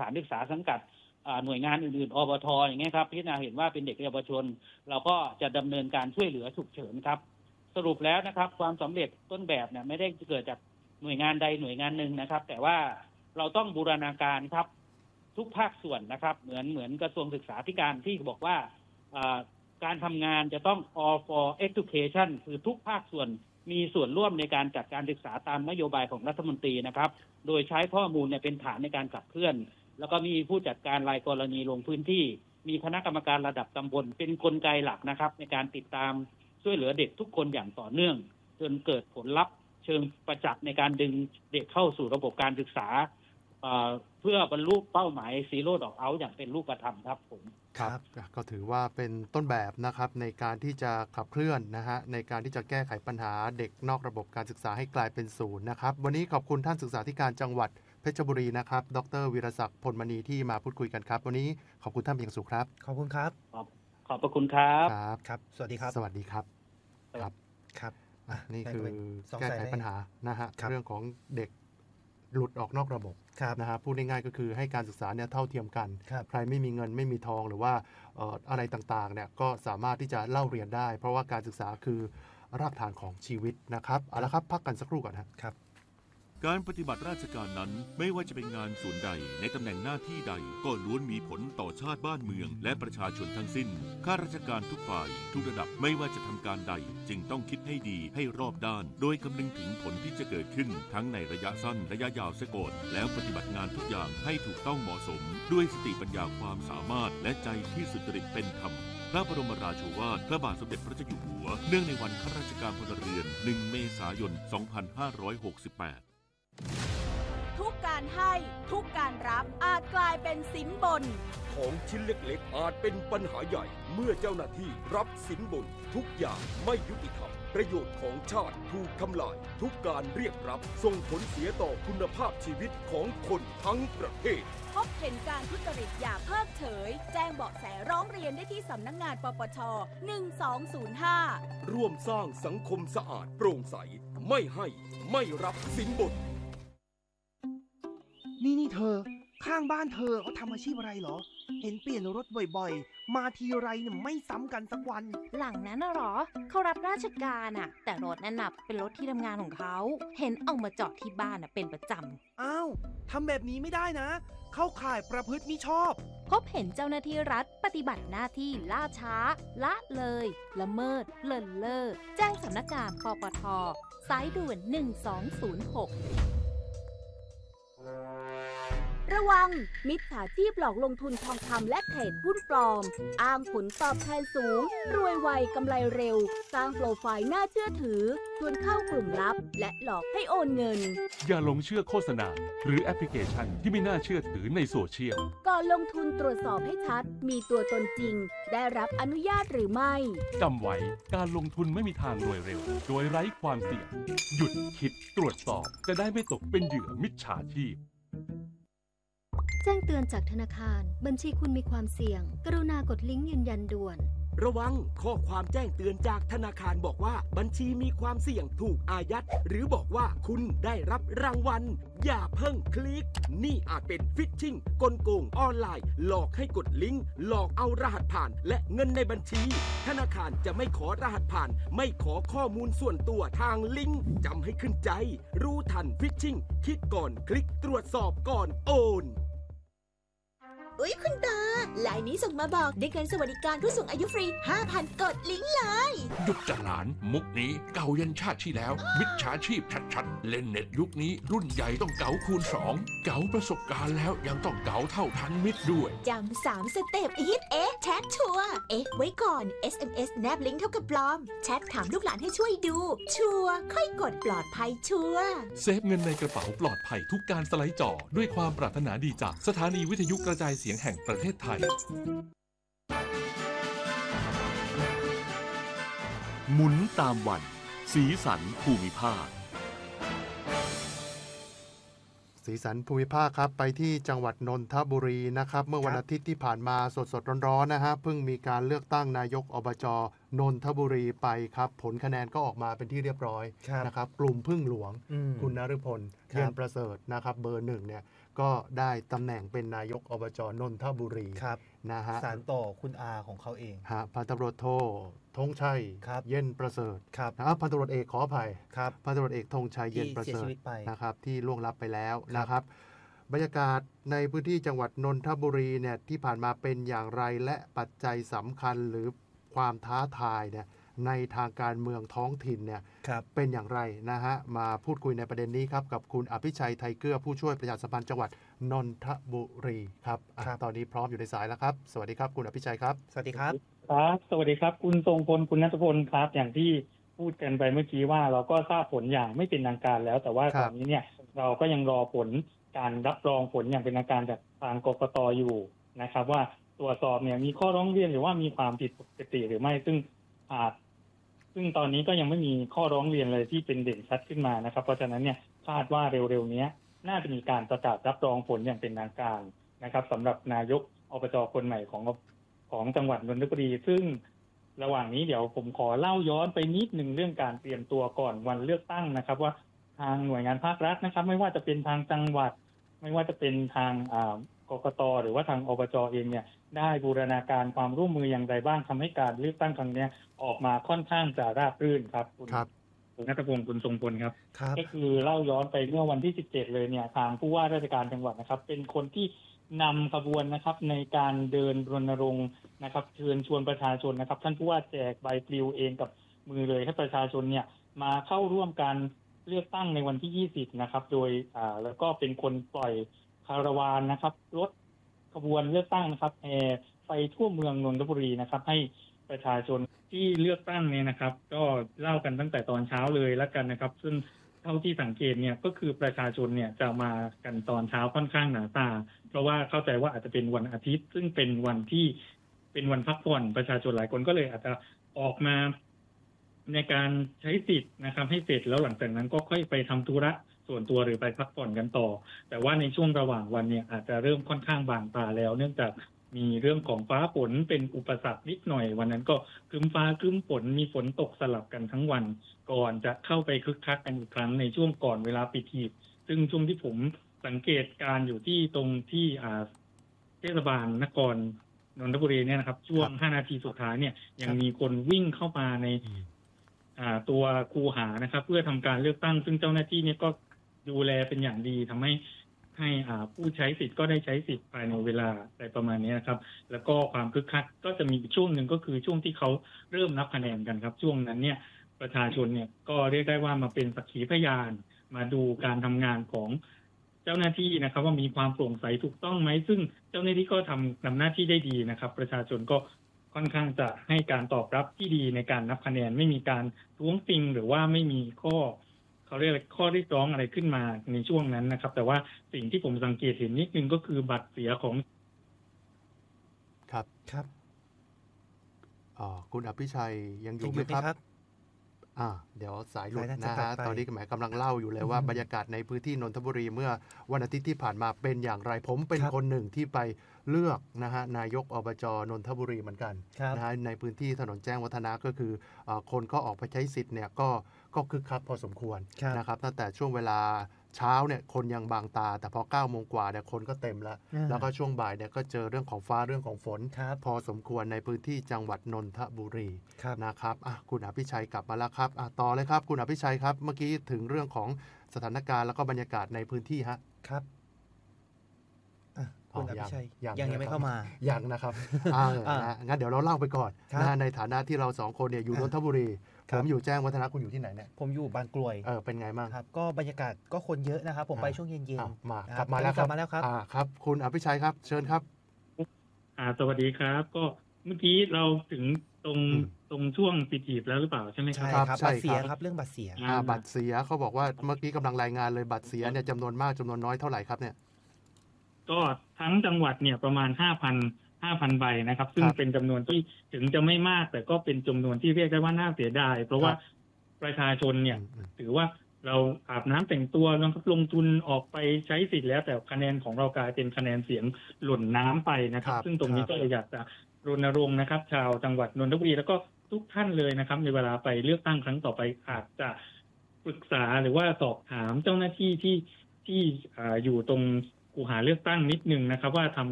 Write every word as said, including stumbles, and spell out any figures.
านศึกษาสังกัดหน่วยงานอื่นๆอบท.อย่างเงี้ยครับพิจารณาเห็นว่าเป็นเด็กเยาวชนเราก็จะดำเนินการช่วยเหลือฉุกเฉินครับสรุปแล้วนะครับความสำเร็จต้นแบบเนี่ยไม่ได้เกิดจากหน่วยงานใดหน่วยงานหนึ่งนะครับแต่ว่าเราต้องบูรณาการครับทุกภาคส่วนนะครับเหมือนเหมือนกระทรวงศึกษาธิการที่บอกว่าการทำงานจะต้อง all for education คือทุกภาคส่วนมีส่วนร่วมในการจัดการศึกษาตามนโยบายของรัฐมนตรีนะครับโดยใช้ข้อมูลเนี่ยเป็นฐานในการขับเคลื่อนแล้วก็มีผู้จัดการรายกรณีลงพื้นที่มีคณะกรรมการระดับตำบลเป็นกลไกหลักนะครับในการติดตามช่วยเหลือเด็กทุกคนอย่างต่อเนื่องจนเกิดผลลัพธ์เชิงประจักษ์ในการดึงเด็กเข้าสู่ระบบการศึกษาเพื่อบรรลุเป้าหมายซีโร่ดอกเอาท์อย่างเป็นรูปธรรมครับผมครับก็ถือว่าเป็นต้นแบบนะครับในการที่จะขับเคลื่อนนะฮะในการที่จะแก้ไขปัญหาเด็กนอกระบบการศึกษาให้กลายเป็นศูนย์นะครับวันนี้ขอบคุณท่านศึกษาธิการจังหวัดเพชรบุรีนะครับดร.วีรศักดิ์พลมณีที่มาพูดคุยกันครับวันนี้ขอบคุณท่านเป็นอย่างสูงครับขอบคุณครับขอบขอบพระคุณครับครับครับสวัสดีครับสวัสดีครับครับครับนี่คือแก้ไขปัญหานะฮะเรื่องของเด็กหลุดออกนอกระบบนะฮะพูดง่ายๆก็คือให้การศึกษาเนี่ยเท่าเทียมกันใครไม่มีเงินไม่มีทองหรือว่าเอ่ออะไรต่างๆเนี่ยก็สามารถที่จะเล่าเรียนได้เพราะว่าการศึกษาคือรากฐานของชีวิตนะครับเอาละครับพักกันสักครู่ก่อนครับการปฏิบัติราชการนั้นไม่ว่าจะเป็นงานส่วนใดในตำแหน่งหน้าที่ใดก็ล้วนมีผลต่อชาติบ้านเมืองและประชาชนทั้งสิ้นข้าราชการทุกฝ่ายทุกระดับไม่ว่าจะทำการใดจึงต้องคิดให้ดีให้รอบด้านโดยคำนึงถึงผลที่จะเกิดขึ้นทั้งในระยะสั้นระยะยาวเสียก่อนแล้วปฏิบัติงานทุกอย่างให้ถูกต้องเหมาะสมด้วยสติปัญญาความสามารถและใจที่สุจริตเป็นธรรมพระบรมราโชวาทพระบาทสมเด็จพระเจ้าอยู่หัวเนื่องในวันข้าราชการพลเรือนหนึ่งเมษายนสองพันห้าร้อยหกสิบแปดทุกการให้ทุกการรับอาจกลายเป็นสินบนของชิ้นเล็กๆอาจเป็นปัญหาใหญ่เมื่อเจ้าหน้าที่รับสินบนทุกอย่างไม่ยุติธรรมประโยชน์ของชาติถูกทำลายทุกการเรียกรับส่งผลเสียต่อคุณภาพชีวิตของคนทั้งประเทศพบเห็นการทุจริตอย่าเพิกเฉยแจ้งเบาะแสร้องเรียนได้ที่สำนักงานปปชหนึ่งสองศูนย์ห้าร่วมสร้างสังคมสะอาดโปร่งใสไม่ให้ไม่รับสินบนนี่นี่เธอข้างบ้านเธอเขาทำอาชีพอะไรเหรอเห็นเปลี่ยนรถบ่อยๆมาทีไรเนี่ยไม่ซ้ำกันสักวันหลังนั้นน่ะหรอเขารับราชการอ่ะแต่รถนั่นน่ะเป็นรถที่ทำงานของเขาเห็นเอามาจอดที่บ้านน่ะเป็นประจำอ้าวทำแบบนี้ไม่ได้นะเข้าข่ายประพฤติมิชอบพบเห็นเจ้าหน้าที่รัฐปฏิบัติหน้าที่ล่าช้าละเลยละเมิดเลินเล่อแจ้งสำนักงานปปทสายด่วนหนึ่งสองศูนย์หกระวังมิจฉาชีพหลอกลงทุนทองคำและเทรดหุ้นปลอมอ้างผลตอบแทนสูงรวยไวกำไรเร็วสร้างโปรไฟล์น่าเชื่อถือชวนเข้ากลุ่มลับและหลอกให้โอนเงินอย่าหลงเชื่อโฆษณาหรือแอปพลิเคชันที่ไม่น่าเชื่อถือในโซเชียลก่อนลงทุนตรวจสอบให้ชัดมีตัวตนจริงได้รับอนุญาตหรือไม่จำไว้การลงทุนไม่มีทางรวยเร็วโดยไร้ความเสี่ยงหยุดคิดตรวจสอบจะได้ไม่ตกเป็นเหยื่อมิจฉาชีพแจ้งเตือนจากธนาคารบัญชีคุณมีความเสี่ยงกรุณากดลิงก์ยืนยันด่วนระวังข้อความแจ้งเตือนจากธนาคารบอกว่าบัญชีมีความเสี่ยงถูกอายัดหรือบอกว่าคุณได้รับรางวัลอย่าเพิ่งคลิกนี่อาจเป็นฟิชชิงกลโกงออนไลน์หลอกให้กดลิงก์หลอกเอารหัสผ่านและเงินในบัญชีธนาคารจะไม่ขอรหัสผ่านไม่ขอข้อมูลส่วนตัวทางลิงก์จำให้ขึ้นใจรู้ทันฟิชชิงคิดก่อนคลิกตรวจสอบก่อนโอนอุ๊ยคุณตาไลน์นี้ส่งมาบอกได้เงินสวัสดิการผู้สูงอายุฟรี ห้าพัน กดลิงก์เลยหยุดจัดหลานมุกนี้เก่ายันชาติที่แล้วมิจฉาชีพชัดๆเล่นเน็ตยุคนี้รุ่นใหญ่ต้องเก๋าคูณสองเก๋าประสบการณ์แล้วยังต้องเก๋าเท่าทันมิตรด้วยจำสามสเต็ปฮิตเอ๊ะแชทชัวร์เอ๊ะไว้ก่อน เอส เอ็ม เอส แนบลิงก์เท่ากับปลอมแชทถามลูกหลานให้ช่วยดูชัวร์ค่อยกดปลอดภัยชัวร์เซฟเงินในกระเป๋าปลอดภัยทุกการสไลด์จอด้วยความปรารถนาดีจากสถานีวิทยุกระจายเสียงแห่งประเทศไทยหมุนตามวันสีสันภูมิภาคสีสันภูมิภาคครับไปที่จังหวัดนนทบุรีนะครับเมื่อวันอาทิตย์ที่ผ่านมาสดๆร้อนๆนะฮะเพิ่งมีการเลือกตั้งนายกอบจ.นนทบุรีไปครับผลคะแนนก็ออกมาเป็นที่เรียบร้อยนะครับกลุ่มพึ่งหลวงคุณนฤพลเย็นประเสริฐนะครับเบอร์หนึ่งเนี่ยก็ได้ตำแหน่งเป็นนายกอบจนนทบุรีนะฮะสานต่อคุณอาของเขาเองฮะพันตำรวจโทธงชัยเย็นประเสริฐนะครับพันตำรวจเอกขออภัยพันตำรวจเอกธงชัยเย็นประเสริฐนะครับที่ล่วงลับไปแล้วนะครับบรรยากาศในพื้นที่จังหวัดนนทบุรีเนี่ยที่ผ่านมาเป็นอย่างไรและปัจจัยสำคัญหรือความท้าทายเนี่ยในทางการเมืองท้องถิ่นเนี่ยเป็นอย่างไรนะฮะมาพูดคุยในประเด็นนี้ครับกับคุณอภิชัยไทยเกื้อผู้ช่วยประชาสัมพันธ์จังหวัดนนทบุรีครับตอนนี้พร้อมอยู่ในสายแล้วครับสวัสดีครับคุณอภิชัยครับสวัสดีครับครับสวัสดีครับคุณทรงพลคุณณัฐพลครับอย่างที่พูดกันไปเมื่อกี้ว่าเราก็ทราบผลอย่างไม่เป็นทางการแล้วแต่ว่าตอนนี้เนี่ยเราก็ยังรอผลการรับรองผลอย่างเป็นทางการจากทางกกต.อยู่นะครับว่าตรวจสอบเนี่ยมีข้อร้องเรียนหรือว่ามีความผิดปกติหรือไม่ซึ่งอาจซึ่งตอนนี้ก็ยังไม่มีข้อร้องเรียนเลยที่เป็นเด่นชัดขึ้นมานะครับเพราะฉะนั้นเนี่ยคาดว่าเร็วๆนี้น่าจะมีการประกาศรับรองผลอย่างเป็นทางการนะครับสำหรับนายกอบจ.คนใหม่ของของจังหวัดนนทบุรีซึ่งระหว่างนี้เดี๋ยวผมขอเล่าย้อนไปนิดนึงเรื่องการเตรียมตัวก่อนวันเลือกตั้งนะครับว่าทางหน่วยงานภาครัฐนะครับไม่ว่าจะเป็นทางจังหวัดไม่ว่าจะเป็นทางกกต.หรือว่าทางอบจ.เองเนี่ยได้บูรณาการความร่วมมืออย่างไรบ้างทำให้การเลือกตั้งครั้งนี้ออกมาค่อนข้างจะราบรื่นครับคุณคุณณัฐพงศ์คุณทรงพลครับก็คือเล่าย้อนไปเมื่อวันที่สิบเจ็ดเลยเนี่ยทางผู้ว่าราชการจังหวัดนะครับเป็นคนที่นำขบวนนะครับในการเดินรณรงค์นะครับเชิญชวนประชาชนนะครับท่านผู้ว่าแจกใบปลิวเองกับมือเลยให้ประชาชนเนี่ยมาเข้าร่วมการเลือกตั้งในวันที่ยี่สิบนะครับโดยอ่าแล้วก็เป็นคนปล่อยคาราวานนะครับรถขบวนเลือกตั้งนะครับแห่ไปทั่วเมืองนนทบุรีนะครับให้ประชาชนที่เลือกตั้งเนี่ยนะครับก็เล่ากันตั้งแต่ตอนเช้าเลยแล้วกันนะครับซึ่งเท่าที่สังเกตเนี่ยก็คือประชาชนเนี่ยจะมากันตอนเช้าค่อนข้างหนาตาเพราะว่าเข้าใจว่าอาจจะเป็นวันอาทิตย์ซึ่งเป็นวันที่เป็นวันพักผ่อนประชาชนหลายคนก็เลยอาจจะออกมาในการใช้สิทธิ์นะครับให้เสร็จแล้วหลังจากนั้นก็ค่อยไปทำธุระส่วนตัวหรือไปพักผ่อนกันต่อแต่ว่าในช่วงระหว่างวันเนี่ยอาจจะเริ่มค่อนข้างบางตาแล้วเนื่องจากมีเรื่องของฟ้าฝนเป็นอุปสรรคนิดหน่อยวันนั้นก็ครึ้มฟ้าครึ้มฝนมีฝนตกสลับกันทั้งวันก่อนจะเข้าไปคึกคักกันอีกครั้งในช่วงก่อนเวลาปิดหีบซึ่งช่วงที่ผมสังเกตการอยู่ที่ตรงที่อ่าเทศบาลนครนนทบุรีเนี่ยนะครับช่วงห้านาทีสุดท้ายเนี่ยยังมีคนวิ่งเข้ามาในอ่าตัวคูหานะครับเพื่อทำการเลือกตั้งซึ่งเจ้าหน้าที่เนี่ยก็ดูแลเป็นอย่างดีทำให้ให้อ่าผู้ใช้สิทธิ์ก็ได้ใช้สิทธิ์ภายในเวลาอะไรประมาณนี้นะครับแล้วก็ความคึกคักก็จะมีช่วงหนึ่งก็คือช่วงที่เขาเริ่มนับคะแนนกันครับช่วงนั้นเนี่ยประชาชนเนี่ยก็เรียกได้ว่ามาเป็นสักขีพยานมาดูการทำงานของเจ้าหน้าที่นะครับว่ามีความโปร่งใสถูกต้องไหมซึ่งเจ้าหน้าที่ก็ทำทำหน้าที่ได้ดีนะครับประชาชนก็ค่อนข้างจะให้การตอบรับที่ดีในการนับคะแนนไม่มีการท้วงติงหรือว่าไม่มีข้อเขาเรียกข้อเรียกร้องอะไรขึ้นมาในช่วงนั้นนะครับแต่ว่าสิ่งที่ผมสังเกตเห็นนิดนึงก็คือบัตรเสียของครับครับอ๋อคุณอภิชัยยังอยู่ไหมครับอ่าเดี๋ยวสายหลุดนะฮะตอนนี้แหมกำลังเล่าอยู่เลยว่าบรรยากาศในพื้นที่นนทบุรีเมื่อวันอาทิตย์ที่ผ่านมาเป็นอย่างไรผมเป็นคนหนึ่งที่ไปเลือกนะฮะนายกอบจนนทบุรีเหมือนกันนะฮะในพื้นที่ถนนแจ้งวัฒนะก็คือคนก็ออกไปใช้สิทธิ์เนี่ยก็ก็คึกคักพอสมควรนะครับตั้งแต่ช่วงเวลาเช้าเนี่ยคนยังบางตาแต่พอเก้าโมงกว่าเนี่ยคนก็เต็มแล้วแล้วก็ช่วงบ่ายเนี่ยก็เจอเรื่องของฟ้าเรื่องของฝนพอสมควรในพื้นที่จังหวัดนนทบุรีนะครับอ่ะคุณอภิชัยกลับมาแล้วครับอ่ะต่อเลยครับคุณอภิชัยครับเมื่อกี้ถึงเรื่องของสถานการณ์แล้วก็บรรยากาศในพื้นที่ฮะครับคุณอภิชัยยังยังไม่เข้ามายังนะครับอ่างั้นเดี๋ยวเราเล่าไปก่อนนะในฐานะที่เราสองคนเนี่ยอยู่นนทบุรีผมอยู่แจ้งวัฒนะคุณอยู่ที่ไหนเนี่ยผมอยู่บางกลวยเออเป็นไงบ้างครับก็บรรยากาศก็คนเยอะนะครับผมไปช่วงเย็นๆมากลับมาแล้วครับมาแล้วครับอ่าครับคุณอภิชัยครับเชิญครับอ่าสวัสดีครับก็เมื่อกี้เราถึงตรงตรงช่วงปิดหีบแล้วหรือเปล่าใช่ไหมครับใช่ครับบัตรเสียครับเรื่องบัตรเสียอ่าบัตรเสียเขาบอกว่าเมื่อกี้กำลังรายงานเลยบัตรเสียเนี่ยจำนวนมากจำนวนน้อยเท่าไหร่ครับเนี่ยก็ทั้งจังหวัดเนี่ยประมาณห้าพันห้าพันใบนะครับซึ่งเป็นจำนวนที่ถึงจะไม่มากแต่ก็เป็นจำนวนที่เรียกได้ว่าน่าเสียดายเพราะว่าประชาชนเนี่ยถือว่าเราอาบน้ำแต่งตัวลงทุนออกไปใช้สิทธิ์แล้วแต่คะแนนของเรากลายเป็นคะแนนเสียงหล่นน้ำไปนะครับซึ่งตรงนี้ก็เลยอยากจะรณรงค์นะครับชาวจังหวัดนนทบุรีแล้วก็ทุกท่านเลยนะครับในเวลาไปเลือกตั้งครั้งต่อไปอาจจะปรึกษาหรือว่าสอบถามเจ้าหน้าที่ที่ที่อยู่ตรงกูหาเลือกตั้งนิดนึงนะครับว่าทำ